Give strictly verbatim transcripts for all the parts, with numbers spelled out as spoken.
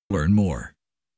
Learn more.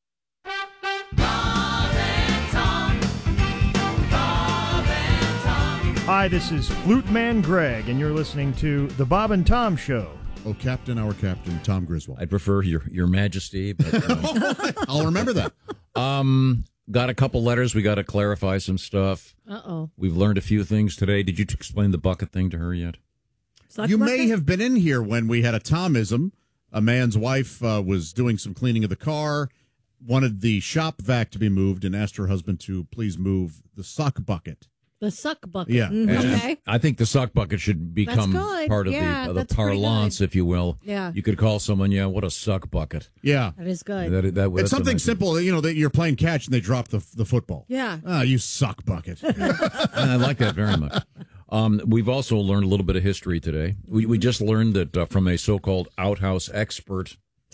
Hi, this is Flute Man Greg, and you're listening to The Bob and Tom Show. Oh, Captain, our Captain, Tom Griswold. I'd prefer your your Majesty, but uh, I'll remember that. Um, got a couple letters. We got to clarify some stuff. Uh-oh. We've learned a few things today. Did you t- explain the bucket thing to her yet? Suck you bucket? May have been in here when we had a Tomism. A man's wife uh, was doing some cleaning of the car, wanted the shop vac to be moved, and asked her husband to please move the suck bucket. The suck bucket. Yeah. Mm-hmm. And Okay. I think the suck bucket should become part of yeah, the, uh, the that's pretty parlance, good. if you will. Yeah. You could call someone, yeah, what a suck bucket. Yeah. That is good. That, that, it's something nice simple, you know, that you're playing catch and they drop the the football. Yeah. Ah, you suck bucket. I like that very much. Um, we've also learned a little bit of history today. We, we just learned that uh, from a so-called outhouse expert,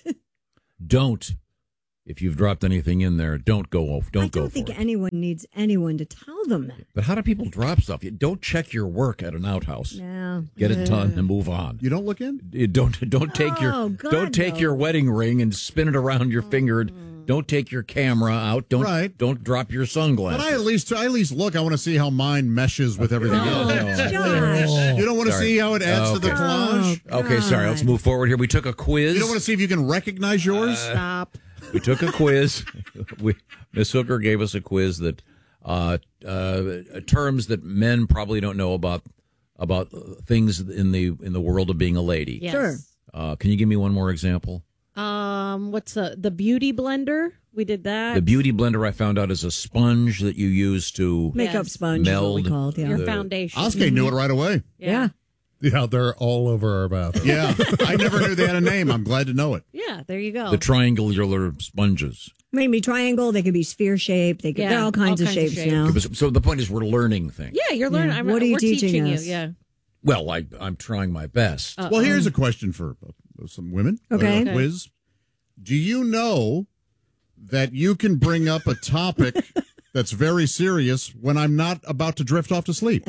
don't, if you've dropped anything in there, don't go off. Don't I go don't for think it. anyone needs anyone to tell them that. But how do people drop stuff? You don't check your work at an outhouse. No. Get it done and move on. You don't look in? You don't don't take Oh, your God, don't take no. your wedding ring and spin it around your finger. Don't take your camera out. Don't Right. don't drop your sunglasses. But I at least I at least look. I want to see how mine meshes with everything Oh, else. Josh. You don't want to Sorry. see how it adds to the Okay. collage? Oh, Okay, sorry. Let's God. move forward here. We took a quiz. You don't want to see if you can recognize yours? Stop. We took a quiz. we, Miss Hooker gave us a quiz that uh, uh, terms that men probably don't know about about things in the in the world of being a lady. Yes. Sure. Uh, can you give me one more example? Um, what's the the beauty blender? We did that. The beauty blender I found out is a sponge that you use to Makeup Yes. sponge is what we Meld called, yeah. Your the- foundation. Oskay knew it right away. yeah. Yeah, they're all over our bathroom. Yeah, I never knew they had a name. I'm glad to know it. Yeah, there you go. the triangular sponges. Maybe triangle, they could be sphere shaped, they could Yeah, they're all kinds, all of, kinds of shapes shapes. now. So the point is, we're learning things. yeah, you're learning. Yeah. I'm, What are you we're teaching teaching us? you. Yeah. Well, I, I'm trying my best. Uh, Well, here's a question for uh, some women. Okay. A Okay. quiz. Do you know that you can bring up a topic that's very serious when I'm not about to drift off to sleep?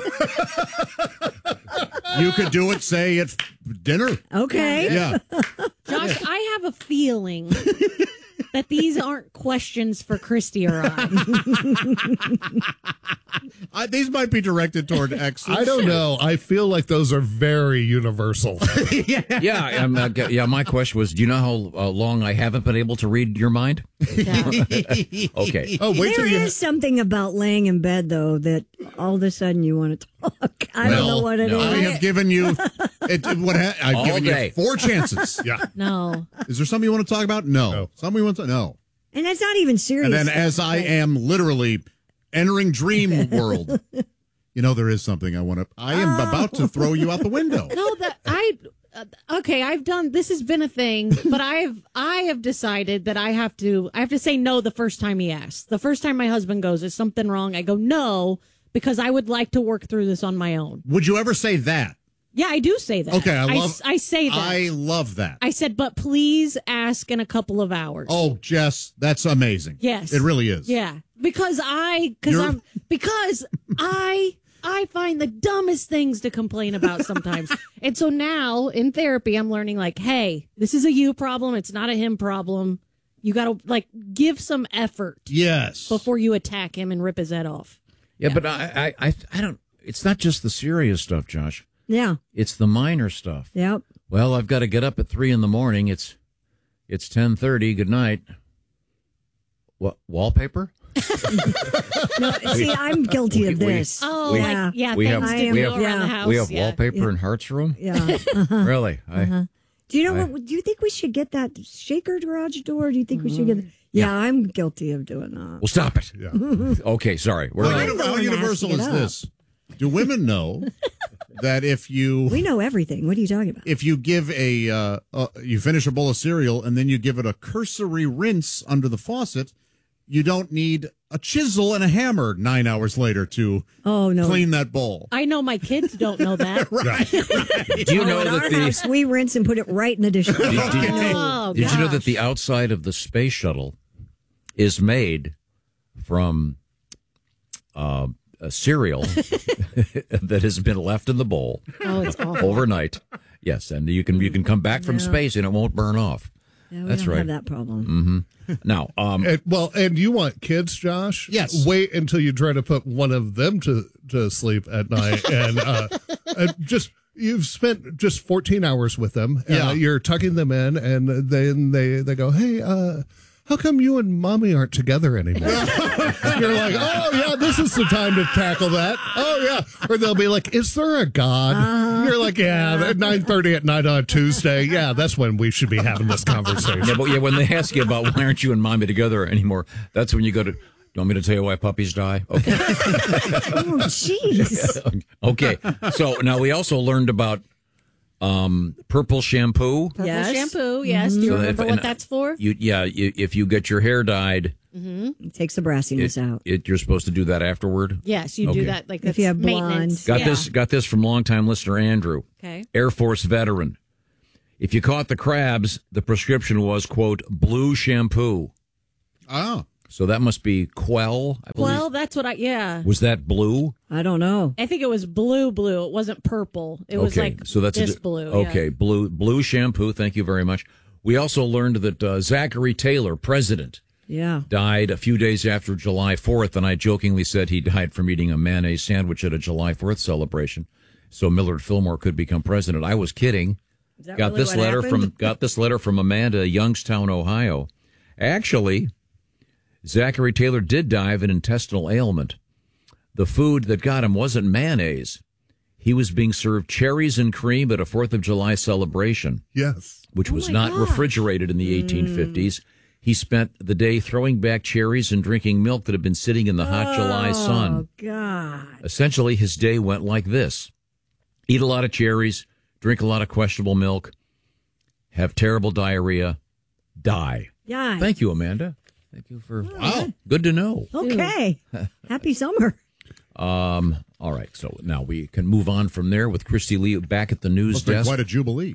You could do it, say, at dinner. Okay. Yeah. Josh, I have a feeling that these aren't questions for Christy or I. I, these might be directed toward X. I don't know. I feel like those are very universal. Yeah, um, uh, yeah. My question was, do you know how uh, long I haven't been able to read your mind? Yeah. Okay. Oh, wait There till you. is something about laying in bed, though, that all of a sudden you want to talk. I don't know Well, what it is. no. I have given you. It, it- what ha- I've All given day. you four chances. Yeah. No. Is there something you want to talk about? No. No. Something you want to no. And that's not even serious. And then, stuff, as I but- am literally entering dream world, you know, there is something I want to. I am about to throw you out the window. No, that I uh, okay, I've done this has been a thing, but I've I have decided that I have to I have to say no the first time he asks. The first time my husband goes, is something wrong? I go, no, because I would like to work through this on my own. Would you ever say that? Yeah, I do say that. Okay, I I, love. s- I say that. I love that. I said, but please ask in a couple of hours. Oh, Jess, that's amazing. Yes. It really is. Yeah, because I because You're- I'm because I I find the dumbest things to complain about sometimes. And so now in therapy I'm learning like, hey, this is a you problem, it's not a him problem. You got to like give some effort Yes. before you attack him and rip his head off. Yeah, but I, I, I, I don't. It's not just the serious stuff, Josh. Yeah. It's the minor stuff. Yep. Well, I've got to get up at three in the morning. It's, it's ten thirty. Good night. What wallpaper? No, see, I'm guilty We- of we- this. Oh, We- like yeah, we things have- to we do have- around the Yeah. house. we have yeah. wallpaper in Hart's room. Yeah. Uh-huh. Really? I, Do you know I- what? Do you think we should get that shaker garage door? Do you think we should get? Yeah, I'm guilty of doing that. well, stop it. Yeah. Okay, sorry. We're Well, not- you know, the how one universal asking is it up. this? Do women know that if you We know everything. What are you talking about? if you give a uh, uh, you finish a bowl of cereal and then you give it a cursory rinse under the faucet, you don't need a chisel and a hammer nine hours later to Oh no. clean that bowl. I know my kids don't know that. Right. do you know In that our the? house, we rinse and put it right in the dishwasher. Did, did- Oh, did you know that gosh. the outside of the space shuttle is made from uh, a cereal that has been left in the bowl Oh, it's awful. overnight? Yes, and you can you can come back from Yeah. space and it won't burn off. Yeah, we That's don't right. have that problem. Mm-hmm. Now, um, And, well, and you want kids, Josh? Yes. Wait until you try to put one of them to, to sleep at night, and uh, and just you've spent just fourteen hours with them. Yeah. Uh, you're tucking them in, and then they they go, "Hey, uh, how come you and mommy aren't together anymore?" You're like, "Oh yeah, this is the time to tackle that." Oh yeah, or they'll be like, "Is there a God?" Uh-huh. You're like, "Yeah, at nine thirty at night on Tuesday. Yeah, that's when we should be having this conversation." yeah, but yeah, when they ask you about why aren't you and mommy together anymore, that's when you go to. Do you want me to tell you why puppies die? Okay. Oh, jeez. Okay. So now we also learned about um, purple shampoo. Purple Yes. shampoo, yes. Do you So if- remember and what that's for? You, yeah, you, if you get your hair dyed, It takes the brassiness it, out. it, you're supposed to do that afterward. Yes, you Okay. do that. Like If that's you have maintenance. Got Yeah. this. Got this from longtime listener Andrew, Okay. Air Force veteran. If you caught the crabs, the prescription was quote blue shampoo. Oh. So that must be Quell. I believe. Well, that's what I. Yeah. Was that blue? I don't know. I think it was blue, blue. It wasn't purple. It was okay, like so that's this a, blue. Okay, yeah. blue blue shampoo. Thank you very much. We also learned that uh, Zachary Taylor, president, Yeah. died a few days after July fourth, and I jokingly said he died from eating a mayonnaise sandwich at a July fourth celebration, so Millard Fillmore could become president. I was kidding. Is that Got really this what letter happened? from got this letter from Amanda, Youngstown, Ohio. Actually, Zachary Taylor did die of an intestinal ailment. The food that got him wasn't mayonnaise. He was being served cherries and cream at a fourth of July celebration, Yes. which was Oh my not gosh. refrigerated in the eighteen fifties. He spent the day throwing back cherries and drinking milk that had been sitting in the hot July sun. Oh, God. Essentially, his day went like this. Eat a lot of cherries, drink a lot of questionable milk, have terrible diarrhea, die. Yeah. Thank you, Amanda. Thank you for Wow. good to know. Okay. Happy summer. Um, all right, so now we can move on from there with Christy Lee back at the news Must have been desk. quite a jubilee.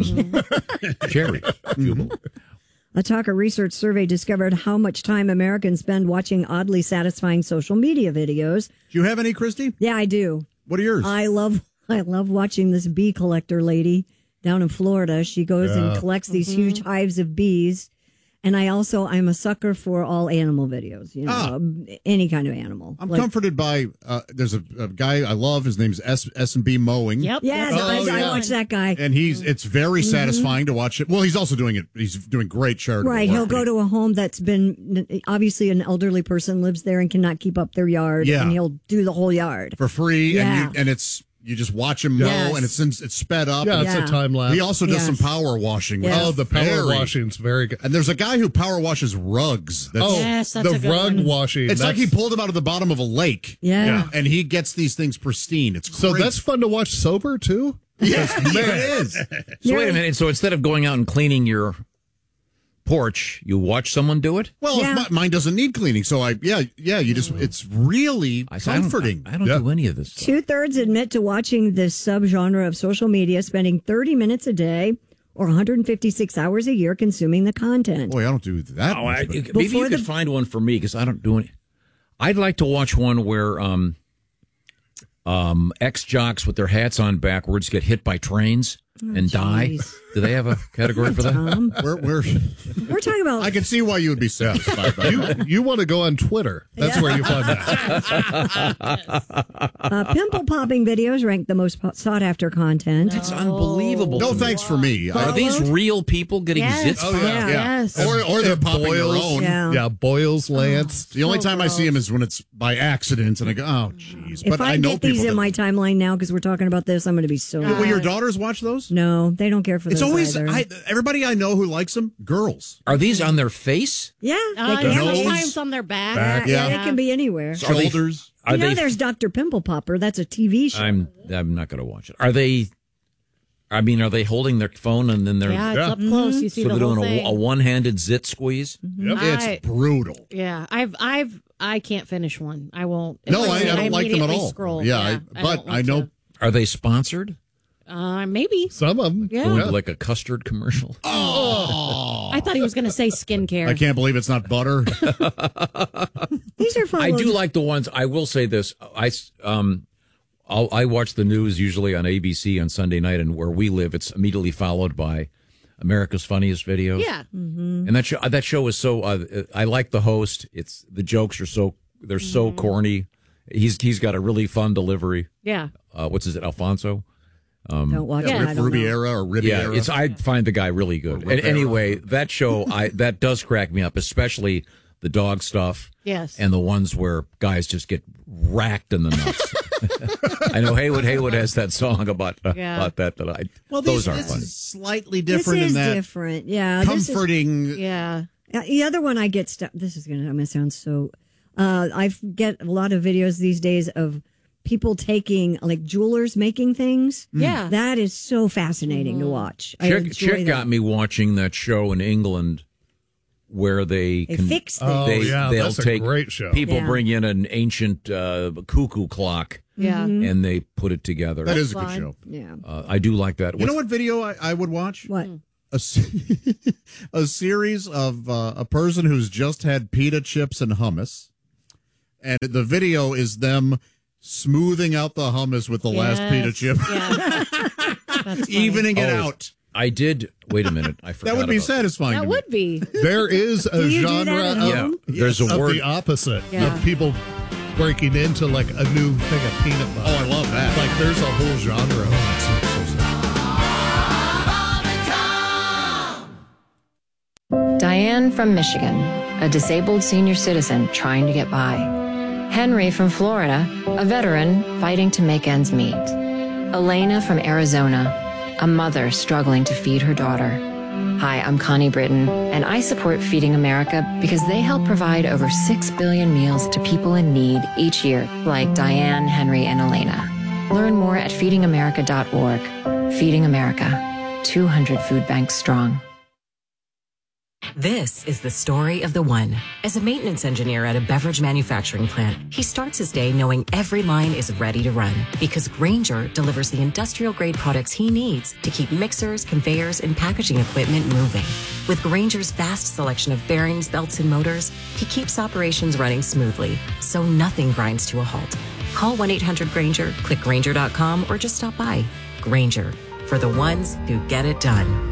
Cherry. Jubal. A Talker research survey discovered how much time Americans spend watching oddly satisfying social media videos. Do you have any, Christy? Yeah, I do. What are yours? I love I love watching this bee collector lady down in Florida. She goes and collects these huge hives of bees. And I also, I'm a sucker for all animal videos, you know, Ah. um, any kind of animal. I'm Like- comforted by, uh, there's a, a guy I love. His name's S S and B Mowing. Yep. Yeah, that's Oh, I, the I yeah. watch that guy. And he's, it's very satisfying to watch it. Well, he's also doing it. He's doing great charitable Right, work, he'll but go he- to a home that's been obviously an elderly person lives there and cannot keep up their yard, Yeah. and he'll do the whole yard. for free. Yeah. And you, and it's, you just watch him mow Yes. and it's, it's sped up. Yeah, it's Yeah. a time lapse. He also does Yes. some power washing. which Yes. is Oh, the power very- washing's very good. And there's a guy who power washes rugs. That's, Oh, Yes, that's the a good rug one. washing. it's like he that's- pulled them out of the bottom of a lake. Yeah. And he gets these things pristine. It's So great. that's fun to watch sober too. yeah, it is. So wait a minute. So instead of going out and cleaning your porch, you watch someone do it? Well, Yeah. if my, mine doesn't need cleaning, so I yeah yeah you just it's really I, I don't- comforting. I, I don't Yeah. do any of this stuff. Two thirds admit to watching this subgenre of social media, spending thirty minutes a day or one hundred fifty-six hours a year consuming the content. Boy, I don't do that. Oh, much, I, but- maybe Before you could the- find one for me because I don't do any. I'd like to watch one where um, um, ex jocks with their hats on backwards get hit by trains and die. jeez. Do they have a category for that? Um, we're, we're, we're talking about I can see why you would be satisfied. By You that. you want to go on Twitter? That's where you find that. uh, pimple popping videos ranked the most po- sought after content. It's unbelievable. No to me. thanks for me. I- Are these real people getting Yes. zits? oh yeah, Yeah, yeah. yes. Or or they're It popping boils. their own. Yeah. Yeah, Boyle's Lance. The only So time I see him gross. is when it's by accident, and I go, "Oh, jeez." If But I, I know get these people. in that- my timeline now because we're talking about this, I'm going to be so. Will your daughters watch those? No, they don't care for It's those always either. I, everybody I know who likes them, girls. Are these on their face? yeah, Uh, they can nose. be. sometimes on their back. Back. Yeah, Yeah. they can be anywhere. Are they- Shoulders. Are you know, they? there's Doctor Pimple Popper. That's a T V show. I'm. I'm not going to watch it. Are they? I mean, are they holding their phone and then they're Yeah, it's Yeah. up close. You see so the they're whole doing thing. a, a one-handed zit squeeze? Yep. It's I- brutal. Yeah, I've, I've, I can't finish one. I won't. No, If I, I see it, don't like them at immediately all. Scroll. Yeah, I, I but don't I want know. to. Are they sponsored? Uh, maybe. Some of them. Yeah. Going Yeah. to like a custard commercial? Oh, I thought he was going to say skincare. I can't believe it's not butter. These are followed. I do like the ones. I will say this. I um, I'll, I watch the news usually on A B C on Sunday night, and where we live, it's immediately followed by America's Funniest Videos. Yeah. And that show, that show is so. Uh, I like the host. It's the jokes are so they're so Mm-hmm. corny. He's he's got a really fun delivery. Yeah. Uh, what's his it? Alfonso. Don't watch Yeah, it. I don't know. Rubiera or Riviera. Yeah, it's I find the guy really good. And anyway, that show I that does crack me up, especially the dog stuff. Yes. And the ones where guys just get racked in the nuts. I know Haywood Haywood has that song about uh, Yeah. about that that I well, those these, aren't this funny. is slightly This different is in that different. Yeah. this is- comforting. Yeah. Uh, the other one I get stuff. This is gonna. I'm gonna sound so. Uh, I get a lot of videos these days of people taking like jewelers making things. Yeah. That is so fascinating to watch. I Chick, enjoy Chick that. got me watching that show in England where they They can fix things. Oh, they, yeah, they'll that's a take great show. people Yeah. bring in an ancient uh, cuckoo clock Yeah. and they put it together. That is a good fun. show. Yeah. uh, I do like that. You know What's- what video I, I would watch? What? A, se- a series of uh, a person who's just had pita chips and hummus, and the video is them smoothing out the hummus with the last pita Yes. chip, Yeah. That's funny. evening it Oh, out. I did. Wait a minute. I forgot. That would be about satisfying. That to would be. There is a Do you do genre that at of, Yeah, home? there's a of word. the opposite Yeah. of people breaking into like a new thing of peanut butter. Oh, I love that. Like there's a whole genre of that. Diane from Michigan, a disabled senior citizen trying to get by. Henry from Florida, a veteran fighting to make ends meet. Elena from Arizona, a mother struggling to feed her daughter. Hi, I'm Connie Britton, and I support Feeding America because they help provide over six billion meals to people in need each year, like Diane, Henry, and Elena. Learn more at feeding america dot org. Feeding America, two hundred food banks strong. This is the story of the one. As a maintenance engineer at a beverage manufacturing plant, he starts his day knowing every line is ready to run because Grainger delivers the industrial grade products he needs to keep mixers, conveyors, and packaging equipment moving. With Grainger's vast selection of bearings, belts, and motors, he keeps operations running smoothly, so nothing grinds to a halt. Call one eight hundred Grainger, click Grainger dot com, or just stop by. Grainger, for the ones who get it done.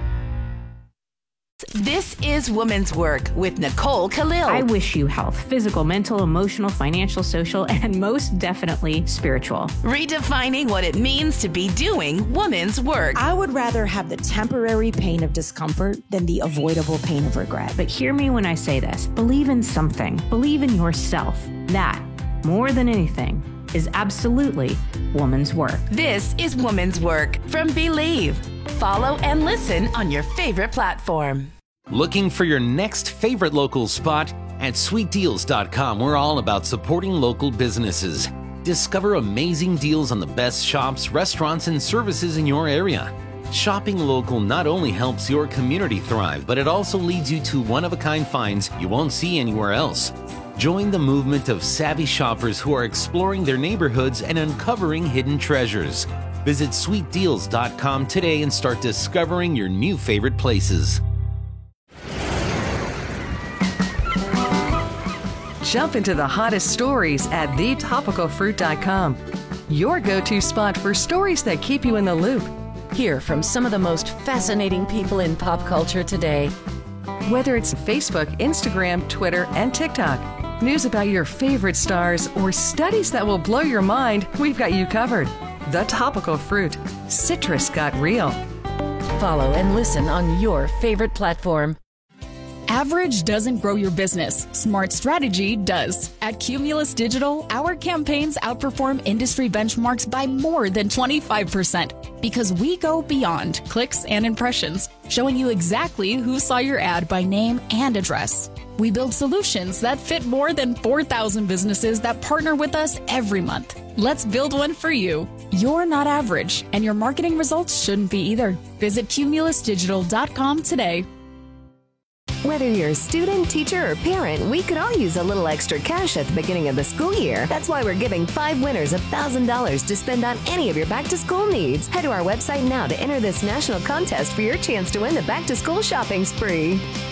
This is Woman's Work with Nicole Khalil. I wish you health, physical, mental, emotional, financial, social, and most definitely spiritual. Redefining what it means to be doing woman's work. I would rather have the temporary pain of discomfort than the avoidable pain of regret. But hear me when I say this. Believe in something. Believe in yourself. That, more than anything, is absolutely woman's work. This is Woman's Work from Believe. Follow and listen on your favorite platform. Looking for your next favorite local spot? At sweet deals dot com, we're all about supporting local businesses. Discover amazing deals on the best shops, restaurants, and services in your area. Shopping local not only helps your community thrive, but it also leads you to one-of-a-kind finds you won't see anywhere else. Join the movement of savvy shoppers who are exploring their neighborhoods and uncovering hidden treasures. Visit sweet deals dot com today and start discovering your new favorite places. Jump into the hottest stories at the topical fruit dot com. Your go-to spot for stories that keep you in the loop. Hear from some of the most fascinating people in pop culture today. Whether it's Facebook, Instagram, Twitter, and TikTok, news about your favorite stars, or studies that will blow your mind, we've got you covered. The Topical Fruit. Citrus got real. Follow and listen on your favorite platform. Average doesn't grow your business. Smart strategy does. At Cumulus Digital, our campaigns outperform industry benchmarks by more than twenty-five percent because we go beyond clicks and impressions, showing you exactly who saw your ad by name and address. We build solutions that fit more than four thousand businesses that partner with us every month. Let's build one for you. You're not average, and your marketing results shouldn't be either. Visit cumulus digital dot com today. Whether you're a student, teacher, or parent, we could all use a little extra cash at the beginning of the school year. That's why we're giving five winners one thousand dollars to spend on any of your back-to-school needs. Head to our website now to enter this national contest for your chance to win the back-to-school shopping spree.